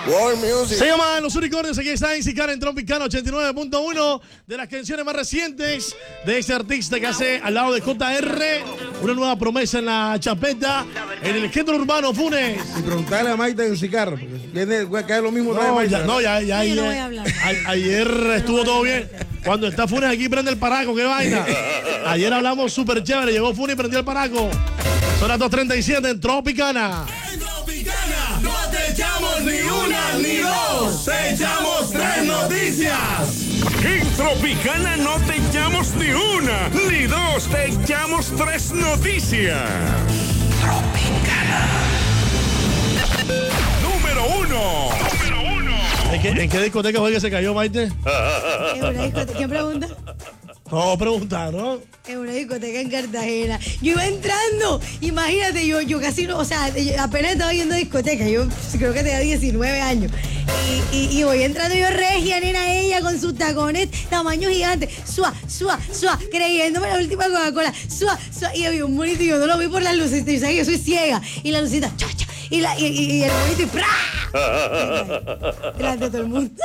World Music. Se llama Los Unicornios, aquí está Insicar en Tropicana 89.1, de las canciones más recientes de este artista que hace al lado de JR una nueva promesa en la chapeta, en el género urbano, Funes. Y preguntarle a Maite de Insicar, porque viene a caer lo mismo. Ayer estuvo todo bien. Cuando está Funes aquí prende el paraco, qué vaina. Ayer hablamos súper chévere, llegó Funes y prendió el paraco. Son las 2:37 en Tropicana. En Tropicana no te echamos ni una ni dos, te echamos 3 noticias. En Tropicana no te echamos ni una ni dos, te echamos 3 noticias. Tropicana. Número 1. ¿En qué discoteca fue que se cayó, Maite? En una discoteca. ¿Quién pregunta? No, preguntaron. En una discoteca en Cartagena. Yo iba entrando, imagínate, yo casi no, o sea, apenas estaba yendo a discoteca, yo creo que tenía 19 años. Y voy entrando yo regia, nena, ella con sus tacones tamaño gigante, suá, creyéndome la última Coca-Cola, suá, y había un monito y yo no lo vi por las luces, y sabes que yo soy ciega, y la lucita, chacha, y el monito y ¡prá! Delante de todo el mundo.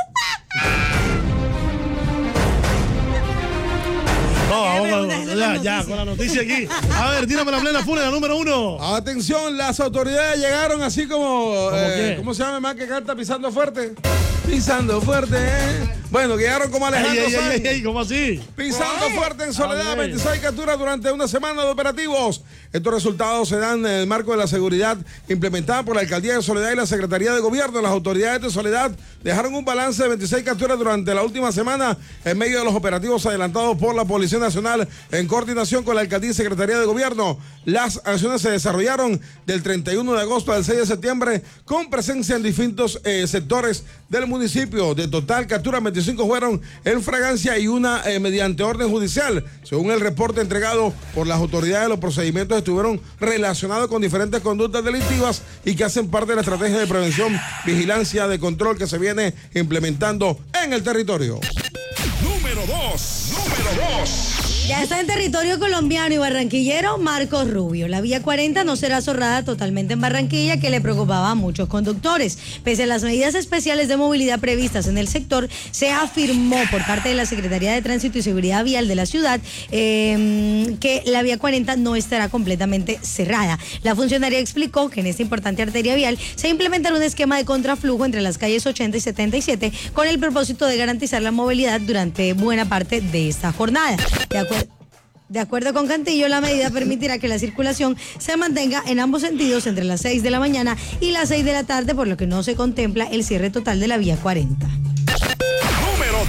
No, vamos ya, con la noticia aquí. A ver, tírame la plena Funes, la número 1. Atención, las autoridades llegaron así como... ¿Cómo se llama más que canta pisando fuerte? Pisando fuerte, Bueno, llegaron como Alejandro Sanz. ¿Cómo así? Pisando fuerte en Soledad, 26 capturas durante una semana de operativos. Estos resultados se dan en el marco de la seguridad implementada por la Alcaldía de Soledad y la Secretaría de Gobierno. Las autoridades de Soledad dejaron un balance de 26 capturas durante la última semana en medio de los operativos adelantados por la Policía Nacional en coordinación con la Alcaldía y Secretaría de Gobierno. Las acciones se desarrollaron del 31 de agosto al 6 de septiembre con presencia en distintos sectores del municipio. De total capturas, 25 fueron en fragancia y una mediante orden judicial. Según el reporte entregado por las autoridades, los procedimientos estuvieron relacionados con diferentes conductas delictivas y que hacen parte de la estrategia de prevención, vigilancia, de control que se viene implementando en el territorio. Número 2. Ya está en territorio colombiano y barranquillero Marcos Rubio. La vía 40 no será cerrada totalmente en Barranquilla, que le preocupaba a muchos conductores. Pese a las medidas especiales de movilidad previstas en el sector, se afirmó por parte de la Secretaría de Tránsito y Seguridad Vial de la ciudad que la vía 40 no estará completamente cerrada. La funcionaria explicó que en esta importante arteria vial se implementará un esquema de contraflujo entre las calles 80 y 77 con el propósito de garantizar la movilidad durante buena parte de esta jornada. De acuerdo con Cantillo, la medida permitirá que la circulación se mantenga en ambos sentidos entre las 6 de la mañana y las 6 de la tarde, por lo que no se contempla el cierre total de la vía 40. Número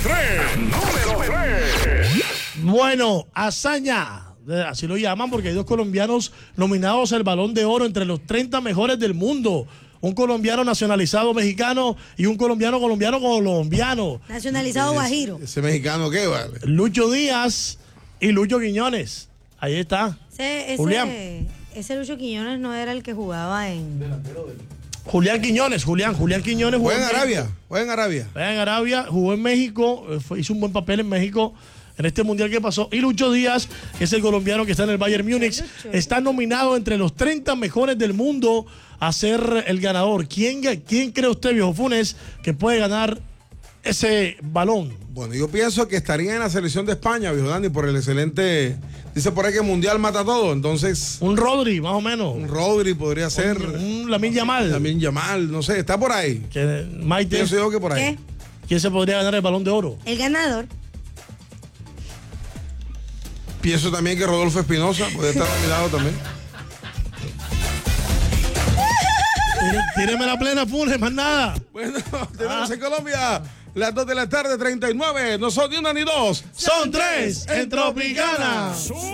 3. Bueno, hazaña. Así lo llaman porque hay 2 colombianos nominados al Balón de Oro entre los 30 mejores del mundo. Un colombiano nacionalizado mexicano y un colombiano colombiano. Nacionalizado guajiro. ¿Ese mexicano qué vale? Lucho Díaz y Lucho Quiñones. Ahí está. Julián. Ese Lucho Quiñones no era el que jugaba en... Julián Quiñones. Julián Quiñones Juega en Arabia. Jugó en México, hizo un buen papel en México en este mundial que pasó. Y Lucho Díaz, que es el colombiano que está en el Bayern Múnich, está nominado entre los 30 mejores del mundo a ser el ganador. ¿Quién cree usted, viejo Funes, que puede ganar ese balón? Bueno, yo pienso que estaría en la selección de España, viejo Dani, por el excelente... Dice por ahí que el mundial mata todo, entonces... Un Rodri, más o menos. Un Rodri podría ser... Un Lamine Yamal. No sé, está por ahí. Maite, pienso yo que por ahí. ¿Qué? ¿Quién se podría ganar el Balón de Oro? El ganador. Pienso también que Rodolfo Espinosa puede estar nominado también. Tíreme la plena, Funes, más nada. Bueno, tenemos en Colombia las 2 de la tarde, 39. No son ni una ni dos. Son 3 en Tropicana.